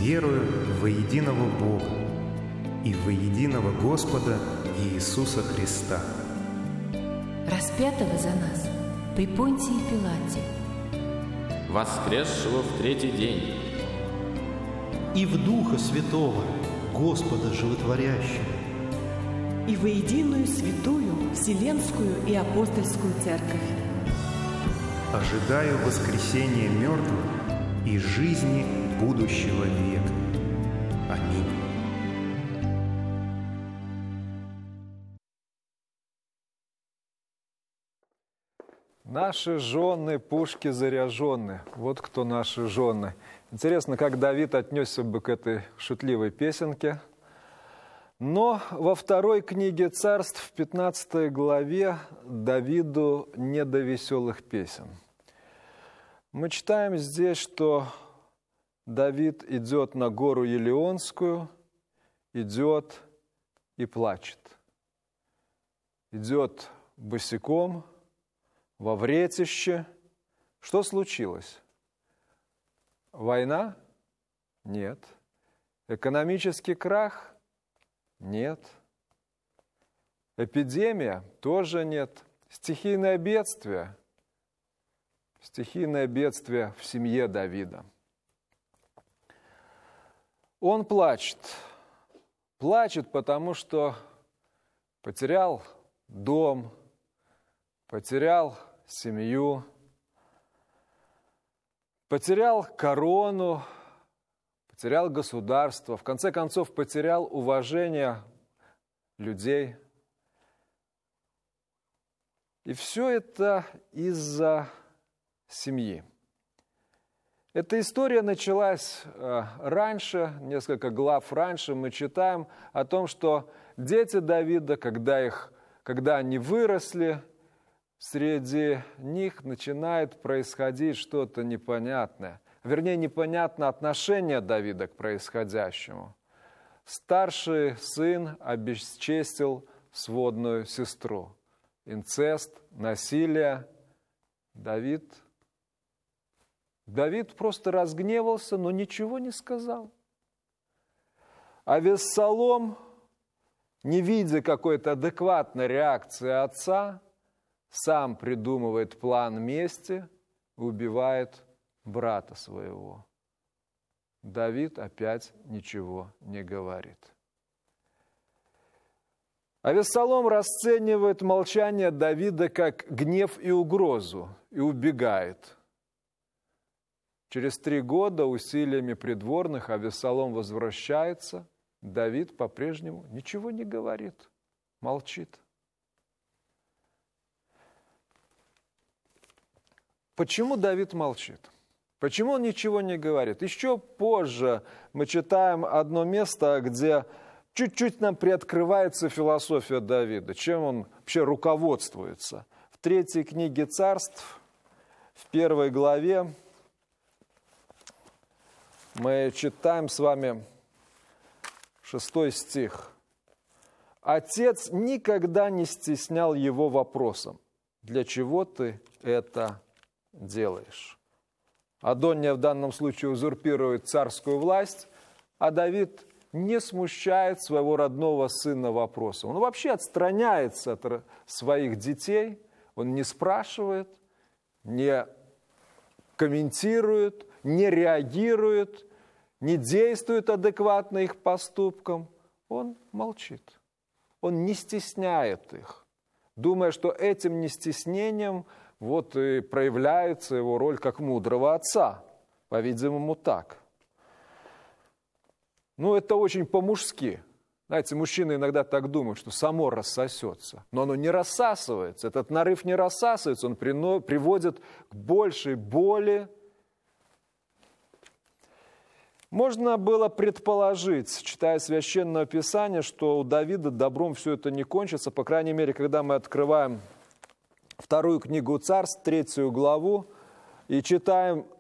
верую во единого Бога и во единого Господа Иисуса Христа, распятого за нас при Понтии Пилате, воскресшего в третий день, и в Духа Святого, Господа Животворящего, и во единую святую Вселенскую и Апостольскую Церковь. ожидаю воскресения мертвых и жизни будущего века. Аминь. Наши жены, пушки заряженные. Вот кто наши жены. Интересно, как Давид отнесся бы к этой шутливой песенке. Но во второй книге Царств, в 15 главе, Давиду не до веселых песен. Мы читаем здесь, что Давид идет на гору Елеонскую, идет и плачет. Идет босиком, во вретище. Что случилось? Война? Нет. Экономический крах? Нет. Эпидемия? Тоже нет. Стихийное бедствие? Стихийное бедствие в семье Давида. Он плачет. Плачет, потому что потерял дом, потерял семью, потерял корону, потерял государство, в конце концов потерял уважение людей. И все это из-за семьи. Эта история началась раньше, несколько глав раньше. Мы читаем о том, что дети Давида, когда они выросли, среди них начинает происходить что-то непонятное. Вернее, непонятно отношение Давида к происходящему. Старший сын обесчестил сводную сестру. Инцест, насилие. Давид просто разгневался, но ничего не сказал. А Вессалом, не видя какой-то адекватной реакции отца, сам придумывает план мести, убивает брата своего. Давид опять ничего не говорит. А Вессалом расценивает молчание Давида как гнев и угрозу и убегает. Через 3 года усилиями придворных Авессалом возвращается. Давид по-прежнему ничего не говорит, молчит. Почему Давид молчит? Почему он ничего не говорит? Еще позже мы читаем одно место, где чуть-чуть нам приоткрывается философия Давида, чем он вообще руководствуется. В 3 книге Царств, в 1 главе, мы читаем с вами 6 стих. Отец никогда не стеснял его вопросом: «Для чего ты это делаешь?» Адония в данном случае узурпирует царскую власть, а Давид не смущает своего родного сына вопросом. Он вообще отстраняется от своих детей, он не спрашивает, не комментирует, не реагирует, не действует адекватно их поступкам. Он молчит, он не стесняет их, думая, что этим нестеснением вот и проявляется его роль как мудрого отца. По-видимому, так. Ну, это очень по-мужски. Знаете, мужчины иногда так думают, что само рассосется. Но оно не рассасывается. Этот нарыв не рассасывается, он приводит к большей боли. Можно было предположить, читая Священное Писание, что у Давида добром все это не кончится. По крайней мере, когда мы открываем 2 книгу Царств, 3 главу, и читаем